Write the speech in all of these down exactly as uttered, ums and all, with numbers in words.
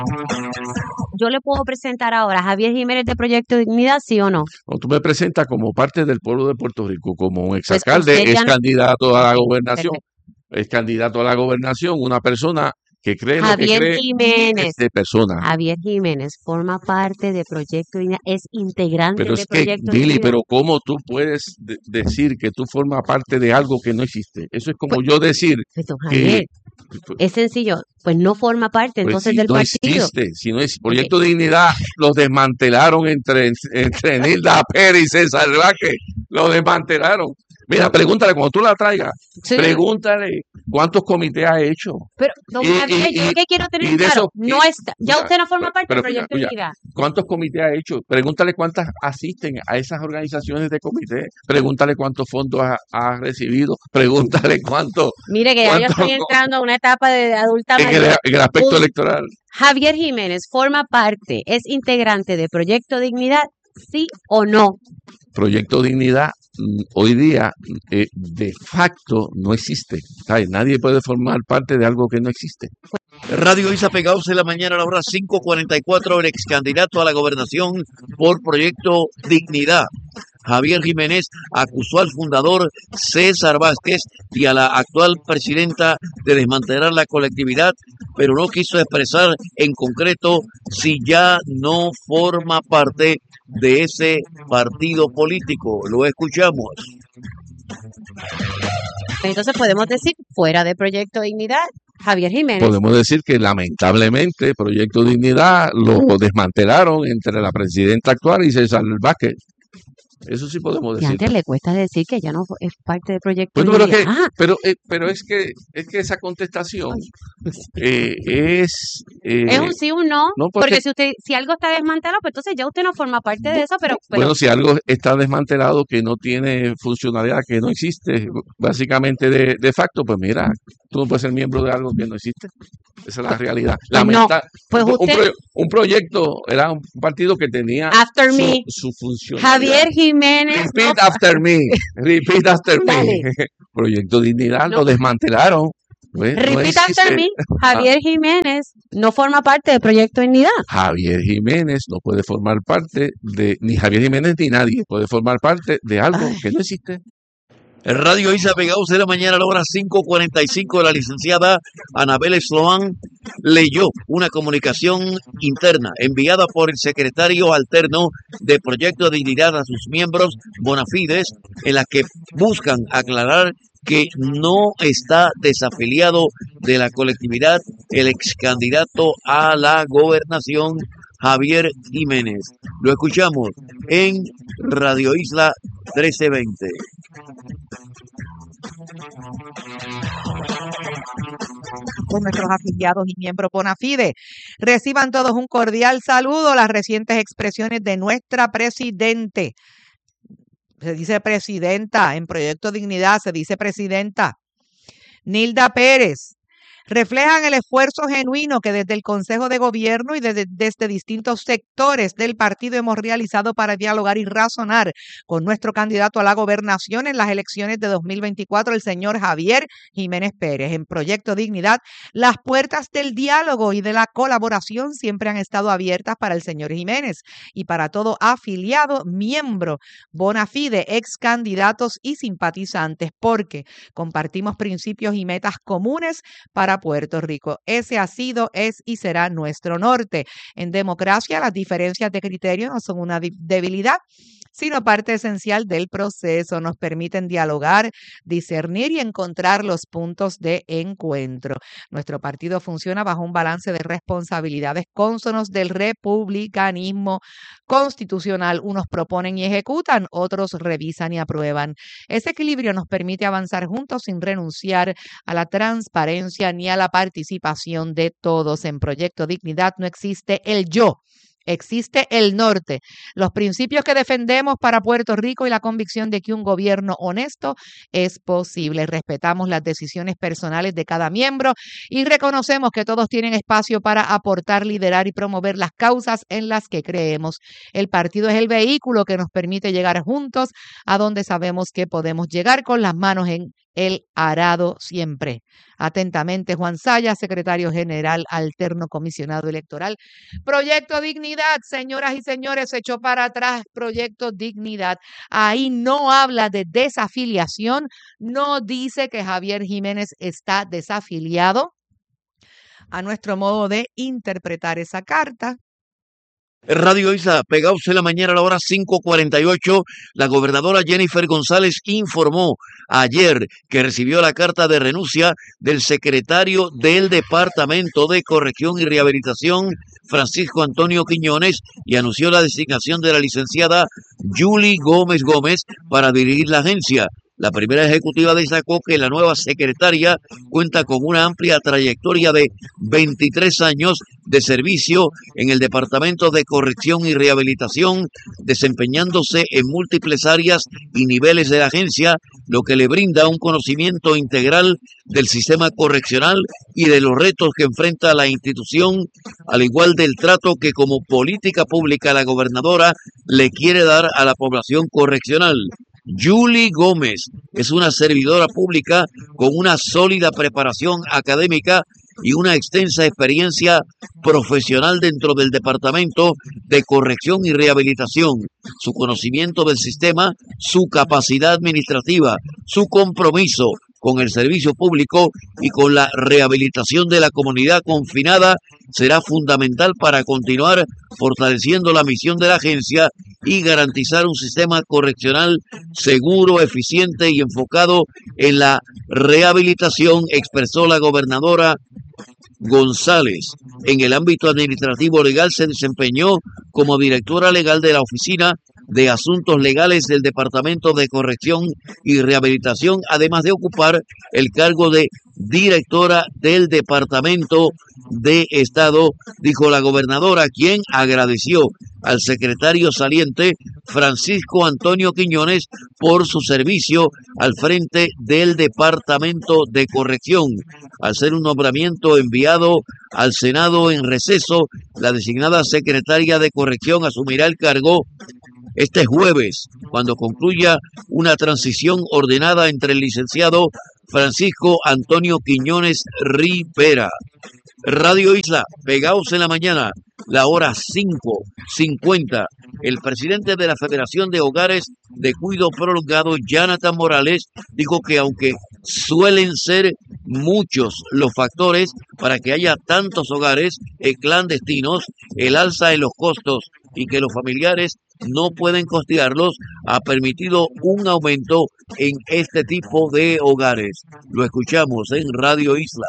Yo le puedo presentar ahora a Javier Jiménez de Proyecto Dignidad, ¿sí o no? O tú me presentas como parte del pueblo de Puerto Rico, como un Pues exalcalde, usted es ya no. candidato a la Ok, gobernación, perfecto. es candidato a la gobernación, una persona que cree lo que Javier cree Jiménez, de persona. Javier Jiménez forma parte de Proyecto Dignidad, es integrante Pero de es que, Proyecto Billy, Dignidad. pero ¿cómo tú puedes de- decir que tú formas parte de algo que no existe? Eso es Pues, como yo decir pues, don que, Javier, es sencillo, pues no forma parte pues entonces si del no partido. existe, si no es Ok, Proyecto de Dignidad, los desmantelaron entre, entre Nilda Pérez y César Vázquez, lo desmantelaron. Mira, pero, pregúntale, cuando tú la traigas, sí, pregúntale cuántos comités ha hecho. pero don Y, Javier, yo y, lo y, que quiero tener y de claro, eso, y, no está, ya mira, usted no forma pero, parte del pero mira, Proyecto mira, Dignidad. ¿cuántos comités ha hecho? Pregúntale cuántas asisten a esas organizaciones de comité. Pregúntale cuántos fondos ha, ha recibido. Pregúntale cuánto, Mire que ya yo cuánto estoy entrando a una etapa de adulta en el, mayor. en el aspecto Un- electoral. Javier Jiménez forma parte, es integrante de Proyecto Dignidad, ¿sí o no? Proyecto Dignidad mm, hoy día eh, de facto no existe. ¿Sabes? Nadie puede formar parte de algo que no existe. Radio Isa Pegados en la mañana a la hora cinco cuarenta y cuatro, el ex candidato a la gobernación por Proyecto Dignidad, Javier Jiménez, acusó al fundador César Vázquez y a la actual presidenta de desmantelar la colectividad, pero no quiso expresar en concreto si ya no forma parte de ese partido político. Lo escuchamos. Entonces podemos decir, fuera de Proyecto Dignidad, Javier Jiménez. Podemos decir que lamentablemente Proyecto Dignidad lo desmantelaron entre la presidenta actual y César Vázquez. Eso sí podemos Y decir. antes le cuesta decir que ya no es parte del Proyecto Bueno, pero, que, Dignidad. pero, eh, pero es que es que esa contestación eh, es eh, Es un sí o un no, no porque, porque si usted si algo está desmantelado, pues entonces ya usted no forma parte de eso, pero, pero bueno, si algo está desmantelado que no tiene funcionalidad, que no existe, básicamente de, de facto, pues mira, tú no puedes ser miembro de algo que no existe. Esa es la realidad. pues no, Lamenta, pues un, usted, pro- un proyecto era un partido que tenía after su, me, su funcionalidad. Javier Jiménez, no, Repeat after me. Repeat after me. dale, Proyecto Dignidad no, lo desmantelaron. Pues, no repeat after existe. me, Ah, Javier Jiménez no forma parte del Proyecto Dignidad. Javier Jiménez no puede formar parte de, ni Javier Jiménez ni nadie puede formar parte de algo Ay, que no existe. Radio Isa Pegados de la mañana a la hora cinco cuarenta y cinco, la licenciada Anabel Sloan leyó una comunicación interna enviada por el secretario alterno de Proyecto de Dignidad a sus miembros bonafides, en la que buscan aclarar que no está desafiliado de la colectividad el ex candidato a la gobernación Javier Jiménez. Lo escuchamos en Radio Isla trece veinte. Con nuestros afiliados y miembros Bonafide. Reciban todos un cordial saludo. Las recientes expresiones de nuestra presidente. Se dice presidenta, en Proyecto Dignidad se dice presidenta. Nilda Pérez. Reflejan el esfuerzo genuino que desde el Consejo de Gobierno y desde, desde distintos sectores del partido hemos realizado para dialogar y razonar con nuestro candidato a la gobernación en las elecciones de dos mil veinticuatro, el señor Javier Jiménez Pérez. En Proyecto Dignidad, las puertas del diálogo y de la colaboración siempre han estado abiertas para el señor Jiménez y para todo afiliado, miembro, bona fide, ex candidatos y simpatizantes, porque compartimos principios y metas comunes para Puerto Rico. Ese ha sido, es y será nuestro norte. En democracia, las diferencias de criterio no son una debilidad, sino parte esencial del proceso. Nos permiten dialogar, discernir y encontrar los puntos de encuentro. Nuestro partido funciona bajo un balance de responsabilidades cónsonos del republicanismo constitucional. Unos proponen y ejecutan, otros revisan y aprueban. Ese equilibrio nos permite avanzar juntos sin renunciar a la transparencia ni a la participación de todos. En Proyecto Dignidad no existe el yo. Existe el norte, los principios que defendemos para Puerto Rico y la convicción de que un gobierno honesto es posible. Respetamos las decisiones personales de cada miembro y reconocemos que todos tienen espacio para aportar, liderar y promover las causas en las que creemos. El partido es el vehículo que nos permite llegar juntos a donde sabemos que podemos llegar, con las manos en el arado siempre. Atentamente, Juan Sayas, secretario general alterno comisionado electoral. Proyecto Dignidad, señoras y señores, se echó para atrás Proyecto Dignidad. Ahí no habla de desafiliación, no dice que Javier Jiménez está desafiliado, a nuestro modo de interpretar esa carta. Radio Isla, pegados en la mañana a la hora cinco cuarenta y ocho, la gobernadora Jennifer González informó ayer que recibió la carta de renuncia del secretario del Departamento de Corrección y Rehabilitación, Francisco Antonio Quiñones, y anunció la designación de la licenciada Julie Gómez Gómez para dirigir la agencia. La primera ejecutiva destacó que la nueva secretaria cuenta con una amplia trayectoria de veintitrés años de servicio en el Departamento de Corrección y Rehabilitación, desempeñándose en múltiples áreas y niveles de la agencia, lo que le brinda un conocimiento integral del sistema correccional y de los retos que enfrenta la institución, al igual del trato que como política pública la gobernadora le quiere dar a la población correccional. Julie Gómez es una servidora pública con una sólida preparación académica y una extensa experiencia profesional dentro del Departamento de Corrección y Rehabilitación. Su conocimiento del sistema, su capacidad administrativa, su compromiso con el servicio público y con la rehabilitación de la comunidad confinada será fundamental para continuar fortaleciendo la misión de la agencia y garantizar un sistema correccional seguro, eficiente y enfocado en la rehabilitación, expresó la gobernadora González. En el ámbito administrativo legal se desempeñó como directora legal de la Oficina de Asuntos Legales del Departamento de Corrección y Rehabilitación, además de ocupar el cargo de directora del Departamento de Estado, dijo la gobernadora, quien agradeció al secretario saliente Francisco Antonio Quiñones por su servicio al frente del Departamento de Corrección. Al ser un nombramiento enviado al Senado en receso, la designada secretaria de Corrección asumirá el cargo este jueves, cuando concluya una transición ordenada entre el licenciado Francisco Antonio Quiñones Rivera. Radio Isla, pegados en la mañana, la hora cinco cincuenta. El presidente de la Federación de Hogares de Cuidado Prolongado, Jonathan Morales, dijo que aunque suelen ser muchos los factores para que haya tantos hogares clandestinos, el alza en los costos y que los familiares no pueden costearlos ha permitido un aumento en este tipo de hogares. Lo escuchamos en Radio Isla.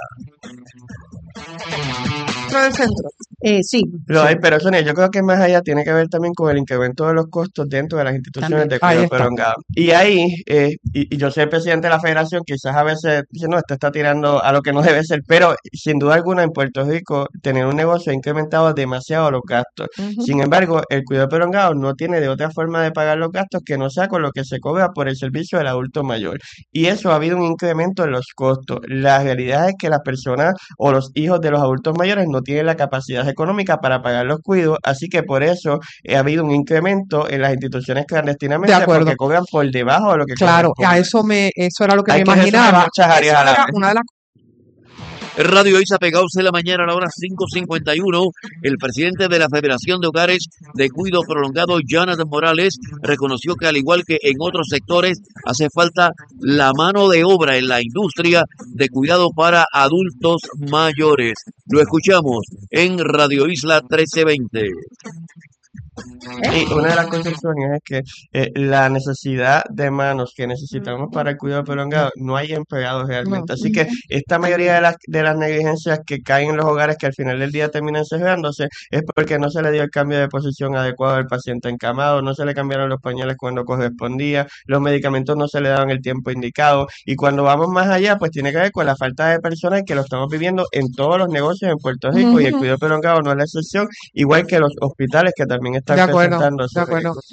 Del centro. Eh, sí. Pero, hay, pero Sonia, yo creo que más allá tiene que ver también con el incremento de los costos dentro de las instituciones También. de Ahí cuidado está. prolongado. Y ahí, eh, y, y yo soy el presidente de la federación, quizás a veces dice, no, esto está tirando a lo que no debe ser, pero sin duda alguna en Puerto Rico tener un negocio ha incrementado demasiado los gastos. Ujú. Sin embargo, el cuidado prolongado no tiene de otra forma de pagar los gastos que no sea con lo que se cobra por el servicio del adulto mayor. Y eso ha habido un incremento en los costos. La realidad es que las personas o los hijos de los adultos mayores no tienen la capacidad económica para pagar los cuidados, así que por eso eh, ha habido un incremento en las instituciones clandestinamente De acuerdo. porque cobran por debajo de lo que Claro, a corresponde. eso me, eso era lo que Hay me que resolver imaginaba. muchas áreas Eso a la era vez. una de las Radio Isa, pegados en la mañana a la hora cinco cincuenta y uno. El presidente de la Federación de Hogares de Cuidado Prolongado, Jonathan Morales, reconoció que al igual que en otros sectores hace falta la mano de obra en la industria de cuidado para adultos mayores. Lo escuchamos en Radio Isla trece veinte. Y una de las cosas, Sonia, es que eh, la necesidad de manos que necesitamos para el cuidado prolongado, no hay empleados realmente. Así que esta mayoría de las, de las negligencias que caen en los hogares que al final del día terminan cerrándose es porque no se le dio el cambio de posición adecuado al paciente encamado, no se le cambiaron los pañales cuando correspondía, los medicamentos no se le daban el tiempo indicado. Y cuando vamos más allá, pues tiene que ver con la falta de personal que lo estamos viviendo en todos los negocios en Puerto Rico, y el Ujú. cuidado prolongado no es la excepción, igual que los hospitales que también están De acuerdo, presentando de esos acuerdo. riesgos.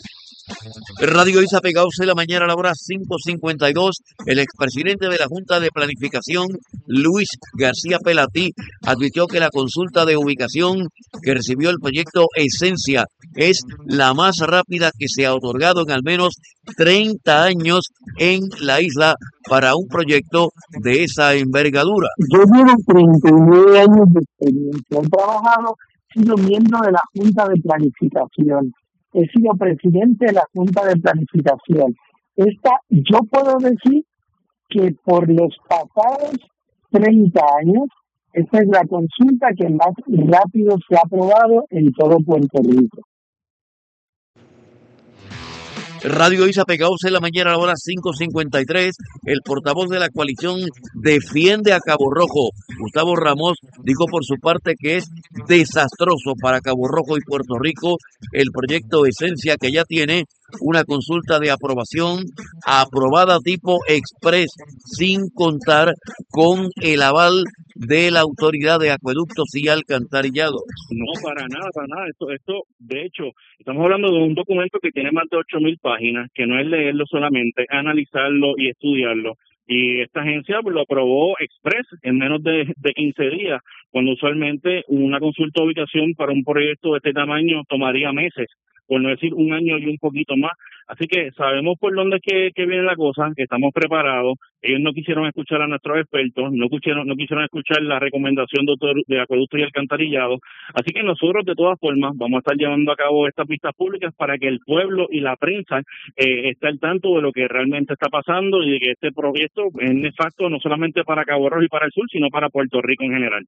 Radio Isa pegados en la mañana a la hora cinco cincuenta y dos. El expresidente de la Junta de Planificación, Luis García Pelatí, advirtió que la consulta de ubicación que recibió el proyecto Esencia es la más rápida que se ha otorgado en al menos treinta años en la isla para un proyecto de esa envergadura. Yo llevo treinta y nueve años de experiencia. He trabajado, he sido miembro de la Junta de Planificación. He sido presidente de la Junta de Planificación. Esta, yo puedo decir que por los pasados treinta años, esta es la consulta que más rápido se ha aprobado en todo Puerto Rico. Radio Isa pegados en la mañana a la hora cinco cincuenta y tres. El portavoz de la coalición Defiende a Cabo Rojo, Gustavo Ramos, dijo por su parte que es desastroso para Cabo Rojo y Puerto Rico el proyecto Esencia, que ya tiene una consulta de aprobación aprobada tipo express, sin contar con el aval de la Autoridad de Acueductos y Alcantarillados. No, para nada, para nada. Esto, esto, de hecho, estamos hablando de un documento que tiene más de ocho mil páginas, que no es leerlo solamente, analizarlo y estudiarlo. Y esta agencia pues, lo aprobó express en menos de, de quince días, cuando usualmente una consulta de ubicación para un proyecto de este tamaño tomaría meses, por no decir un año y un poquito más. Así que sabemos por dónde es que, que viene la cosa, que estamos preparados. Ellos no quisieron escuchar a nuestros expertos, no quisieron, no quisieron escuchar la recomendación de, de Acueductos y Alcantarillados. Así que nosotros, de todas formas, vamos a estar llevando a cabo estas vistas públicas para que el pueblo y la prensa eh, esté al tanto de lo que realmente está pasando y de que este proyecto es nefasto no solamente para Cabo Rojo y para el sur, sino para Puerto Rico en general.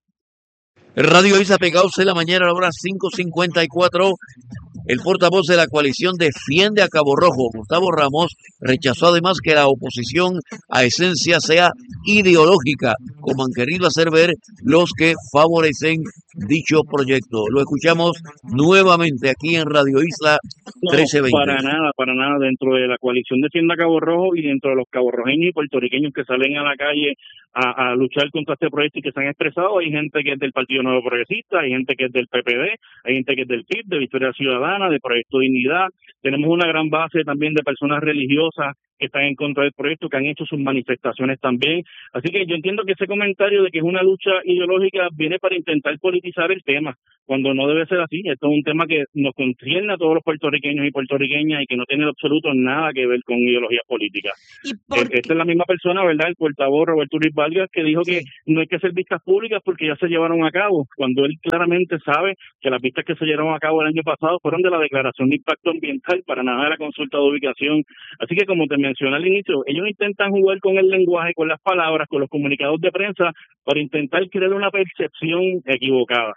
Radio Isa pegados en la mañana a la hora cinco cincuenta y cuatro. El portavoz de la coalición Defiende a Cabo Rojo, Gustavo Ramos, rechazó además que la oposición a Esencia sea ideológica, como han querido hacer ver los que favorecen dicho proyecto. Lo escuchamos nuevamente aquí en Radio Isla trece veinte. No, para nada, para nada. Dentro de la coalición Defiende a Cabo Rojo y dentro de los caborrojeños y puertorriqueños que salen a la calle a, a luchar contra este proyecto y que se han expresado, hay gente que es del Partido Nuevo Progresista, hay gente que es del P P D, hay gente que es del P I B, de Victoria Ciudadana, de Proyecto Dignidad. Tenemos una gran base también de personas religiosas que están en contra del proyecto, que han hecho sus manifestaciones también. Así que yo entiendo que ese comentario de que es una lucha ideológica viene para intentar politizar el tema, cuando no debe ser así. Esto es un tema que nos concierne a todos los puertorriqueños y puertorriqueñas y que no tiene en absoluto nada que ver con ideologías políticas. Esta es la misma persona, ¿verdad? El portavoz Roberto Luis Vargas, que dijo que no hay que hacer vistas públicas porque ya se llevaron a cabo, cuando él claramente sabe que las vistas que se llevaron a cabo el año pasado fueron de la Declaración de Impacto Ambiental, para nada de la consulta de ubicación. Así que, como te mencioné al inicio, ellos intentan jugar con el lenguaje, con las palabras, con los comunicados de prensa, para intentar crear una percepción equivocada.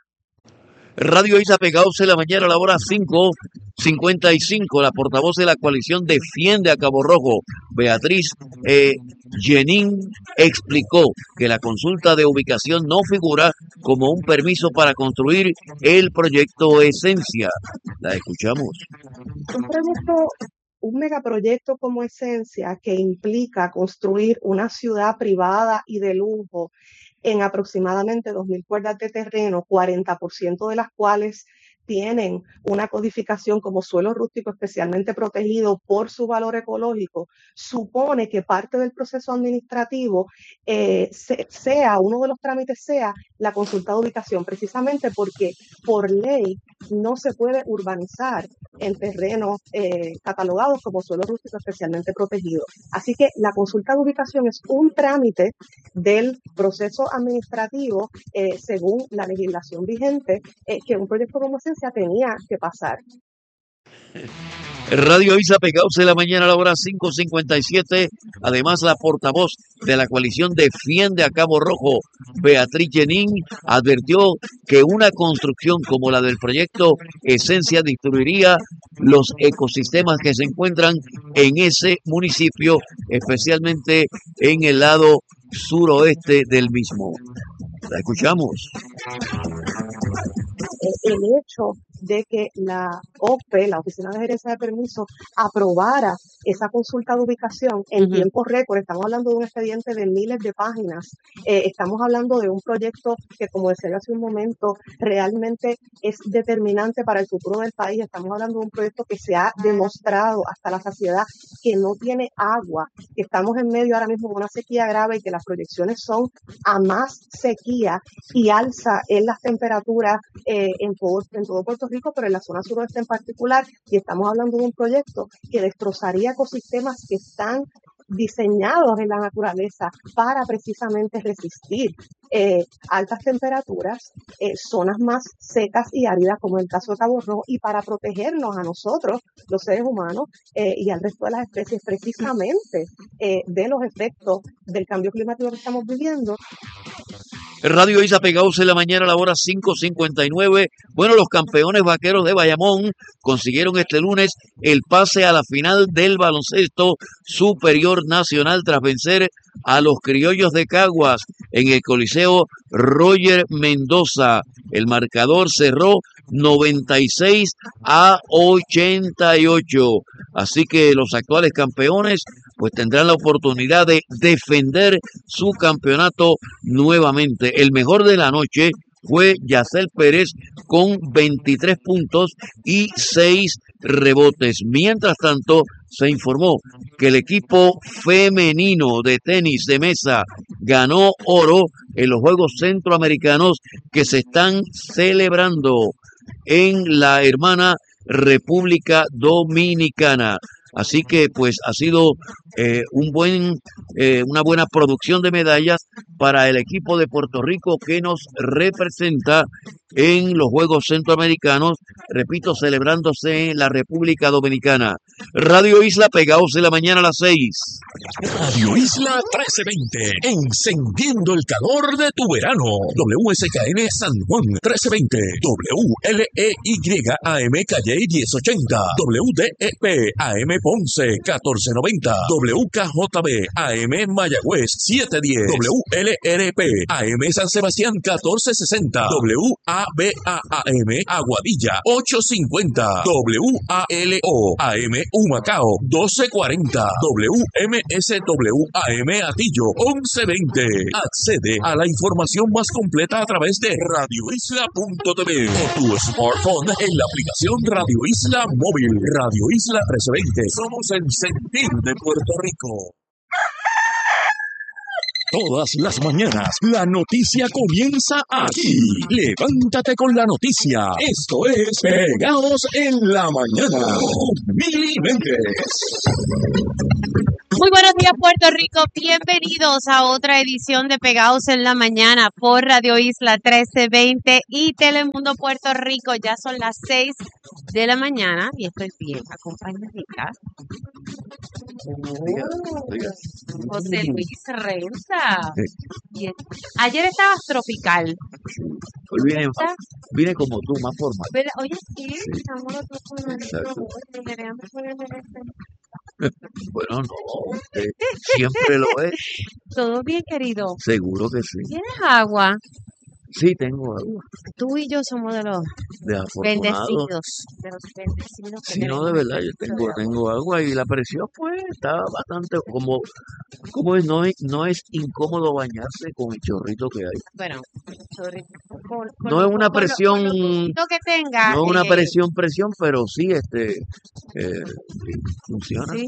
Radio Isa pegados en la mañana a la hora cinco cincuenta y cinco. La portavoz de la coalición Defiende a Cabo Rojo, Beatriz eh, Jenín, explicó que la consulta de ubicación no figura como un permiso para construir el proyecto Esencia. La escuchamos. Un proyecto, un megaproyecto como Esencia, que implica construir una ciudad privada y de lujo en aproximadamente dos mil cuerdas de terreno, cuarenta por ciento de las cuales tienen una codificación como suelo rústico especialmente protegido por su valor ecológico, supone que parte del proceso administrativo eh, se, sea, uno de los trámites sea la consulta de ubicación, precisamente porque por ley no se puede urbanizar en terrenos eh, catalogados como suelo rústico especialmente protegido. Así que la consulta de ubicación es un trámite del proceso administrativo eh, según la legislación vigente eh, que un proyecto como ese tenía que pasar. Radio Isa pegados en la mañana a la hora cinco cincuenta y siete. Además, la portavoz de la coalición Defiende a Cabo Rojo, Beatriz Jenín, advirtió que una construcción como la del proyecto Esencia destruiría los ecosistemas que se encuentran en ese municipio, especialmente en el lado suroeste del mismo. La escuchamos. El hecho de que la O P E, la Oficina de Gerencia de Permisos, aprobara esa consulta de ubicación en Ujú. tiempo récord. Estamos hablando de un expediente de miles de páginas. Eh, estamos hablando de un proyecto que, como decía hace un momento, realmente es determinante para el futuro del país. Estamos hablando de un proyecto que se ha demostrado hasta la saciedad que no tiene agua, que estamos en medio ahora mismo de una sequía grave y que las proyecciones son a más sequía y alza en las temperaturas eh, en, todo, en todo Puerto Rico, pero en la zona suroeste en particular. Y estamos hablando de un proyecto que destrozaría ecosistemas que están diseñados en la naturaleza para precisamente resistir eh, altas temperaturas, eh, zonas más secas y áridas como el caso de Cabo Rojo, y para protegernos a nosotros, los seres humanos, eh, y al resto de las especies precisamente eh, de los efectos del cambio climático que estamos viviendo. Radio Isla pegados en la mañana a la hora cinco cincuenta y nueve. Bueno, los campeones vaqueros de Bayamón consiguieron este lunes el pase a la final del baloncesto superior nacional tras vencer a los criollos de Caguas en el Coliseo Roger Mendoza. El marcador cerró noventa y seis a ochenta y ocho. Así que los actuales campeones pues tendrán la oportunidad de defender su campeonato nuevamente. El mejor de la noche fue Yacel Pérez con veintitrés puntos y seis rebotes. Mientras tanto, se informó que el equipo femenino de tenis de mesa ganó oro en los Juegos Centroamericanos que se están celebrando en la hermana República Dominicana. Así que pues ha sido eh, un buen, eh, una buena producción de medallas para el equipo de Puerto Rico que nos representa en los Juegos Centroamericanos, repito, celebrándose en la República Dominicana. Radio Isla, pegados en la mañana a las seis. Radio Isla trece veinte, encendiendo el calor de tu verano. W S K N San Juan trece veinte, W L E Y A M Calle diez ochenta, W D E P A M Ponce catorce noventa, W K J B A M Mayagüez setecientos diez, W L R P A M San Sebastián catorce sesenta, W A B A A M Aguadilla ochocientos cincuenta, W A L O A M Humacao doce cuarenta, W M S W A M Atillo once veinte. Accede a la información más completa a través de radio isla punto t v o tu smartphone en la aplicación Radio Isla Móvil. Radio Isla trece veinte. Somos el sentir de Puerto Rico. Todas las mañanas, la noticia comienza aquí. Levántate con la noticia. Esto es Pegados en la Mañana con Mili Méndez. Muy buenos días, Puerto Rico. Bienvenidos a otra edición de Pegados en la Mañana por Radio Isla trece veinte y Telemundo Puerto Rico. Ya son las seis de la mañana y estoy bien acompañadita. Oh, José Luis Renza. Bien. Ayer estabas tropical. Hoy viene, viene como tú, más formal. Pero, oye, sí, estamos los dos con nuestro Bueno, no, usted siempre lo es. Todo bien, querido. Seguro que sí. ¿Tienes agua? Sí, tengo agua. Tú y yo somos de los De afortunado. bendecidos. De los bendecidos. que Sí, no, tenemos. de verdad, yo tengo, tengo agua y la presión, pues, está bastante como, como es, no es, no es incómodo bañarse con el chorrito que hay. Bueno, sorry. Con- con No lo- es una con lo- presión, con lo poquito que tenga. no es una eh, presión, presión, pero sí, este, eh, sí, funciona. Sí.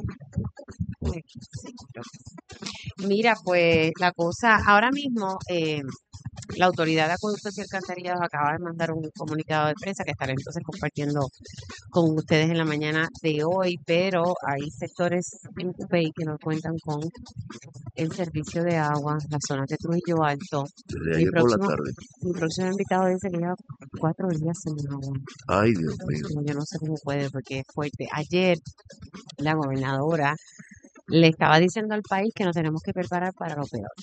Mira, pues la cosa, ahora mismo eh, la Autoridad de Acueductos y Alcantarillados acaba de mandar un comunicado de prensa que estaré entonces compartiendo con ustedes en la mañana de hoy, pero hay sectores en Cupey que no cuentan con el servicio de agua, las zonas de Trujillo Alto. Desde Mi ayer por la próximo, tarde. mi próximo invitado dice que lleva cuatro días sin agua. Ay, Dios mío. Yo no sé cómo puede porque es fuerte. Ayer la gobernadora le estaba diciendo al país que nos tenemos que preparar para lo peor.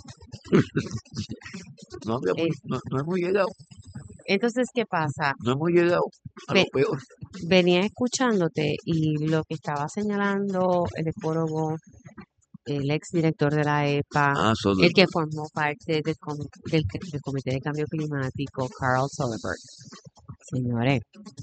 No, habíamos- Eh, no, no hemos llegado, Entonces, ¿qué pasa? no hemos llegado a lo Ve- peor. Venía escuchándote y lo que estaba señalando el ecólogo, el exdirector de la E P A, Ah, son el que formó parte del, com- del, del Comité de Cambio Climático, Carl Sullivan, Señores,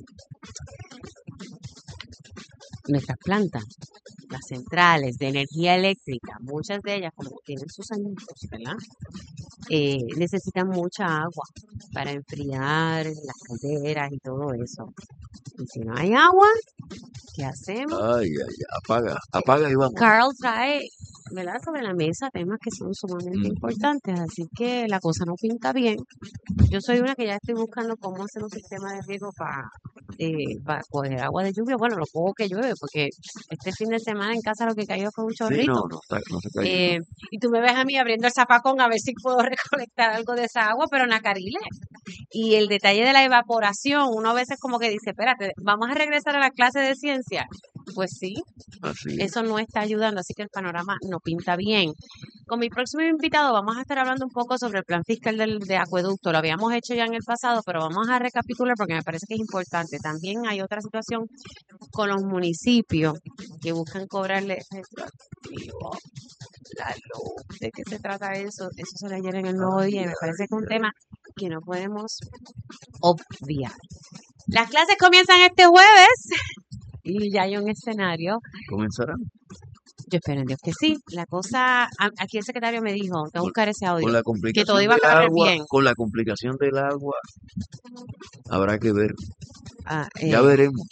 nuestras plantas, las centrales de energía eléctrica, muchas de ellas, como tienen sus añitos, ¿verdad? Eh, necesitan mucha agua para enfriar las calderas y todo eso. Y si no hay agua, ¿qué hacemos? Ay, ay, ay, apaga, apaga y vamos. Carl trae, ¿verdad?, sobre la mesa temas que son sumamente Mm. importantes, así que la cosa no pinta bien. Yo soy una que ya estoy buscando cómo hacer un sistema de riego para eh, para coger agua de lluvia. Bueno, lo poco que llueve, porque este fin de semana en casa lo que cayó fue un Sí, chorrito. no, no, está- no se cayó. Eh, y tú me ves a mí abriendo el zapacón a ver si puedo recolectar algo de esa agua, pero nacarile. Y el detalle de la evaporación, uno a veces como que dice, espérate, vamos a regresar a la clase de ciencia. Pues sí, Así es. eso no está ayudando, así que el panorama no pinta bien. Con mi próximo invitado vamos a estar hablando un poco sobre el plan fiscal del, de acueducto. Lo habíamos hecho ya en el pasado, pero vamos a recapitular porque me parece que es importante. También hay otra situación con los municipios que buscan cobrarle retroactivo la luz. ¿De qué se trata eso? Eso se ayer en el Nuevo Día y me parece que es un tema que no podemos obviar. Las clases comienzan este jueves y ya hay un escenario. ¿Comenzará? Yo espero en Dios que sí. La cosa, a- aquí el secretario me dijo, tengo que Con, buscar ese audio, con la que todo complicación iba a del correr agua, bien. con la complicación del agua, habrá que ver. Ah, Ya eh, veremos.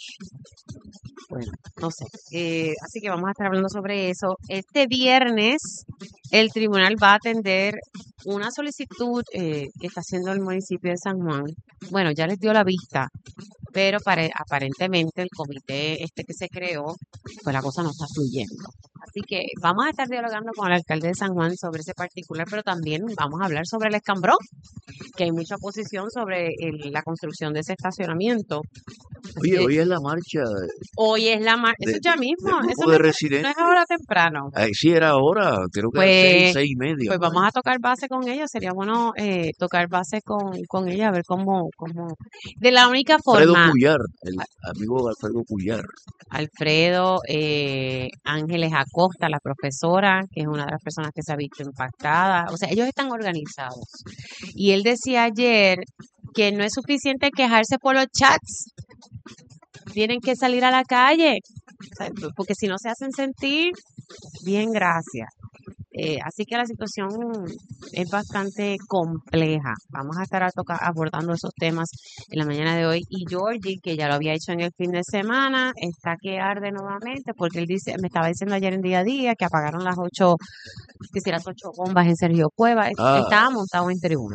bueno, no sé. Eh, así que vamos a estar hablando sobre eso. Este viernes el tribunal va a atender una solicitud eh, que está haciendo el municipio de San Juan. Bueno, ya les dio la vista, pero pare- aparentemente el comité este que se creó, pues la cosa no está fluyendo. Así que vamos a estar dialogando con el alcalde de San Juan sobre ese particular, pero también vamos a hablar sobre el escambrón, que hay mucha oposición sobre el- la construcción de ese estacionamiento. Así Oye, que hoy es la marcha hoy es la marcha, eso de, es ya de- mismo, del eso grupo no de es, no residentes. es ahora temprano. Ay, sí, era ahora, creo que era seis, Pues, seis y media pues por vamos ahí. a tocar base con ellos, sería bueno eh, tocar base con, con ella, a ver cómo, cómo, de la única Alfredo forma, Puyar, el amigo Alfredo Puyar. Alfredo, eh, Ángeles Acosta, la profesora, que es una de las personas que se ha visto impactada, o sea, ellos están organizados. Y él decía ayer que no es suficiente quejarse por los chats, tienen que salir a la calle, o sea, porque si no se hacen sentir, bien, gracias. Eh, así que la situación es bastante compleja. Vamos a estar a toca- abordando esos temas en la mañana de hoy. Y Georgie, que ya lo había hecho en el fin de semana, está que arde nuevamente porque él dice, me estaba diciendo ayer en día a día que apagaron las ocho, que si las ocho bombas en Sergio Cueva. Él Ah, estaba montado en tribuna.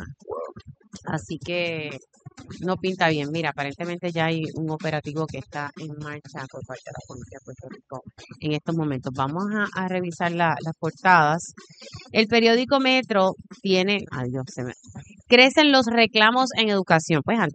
Así que no pinta bien. Mira, aparentemente ya hay un operativo que está en marcha por parte de la Policía de Puerto Rico en estos momentos. Vamos a, a revisar la- las portadas. El periódico Metro tiene, ay Dios, se me, crecen los reclamos en educación. Pues